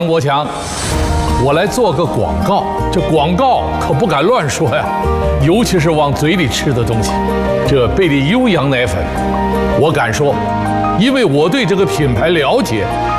国强，我来做个广告，这广告可不敢乱说呀，尤其是往嘴里吃的东西。这贝利优羊奶粉，我敢说，因为我对这个品牌了解，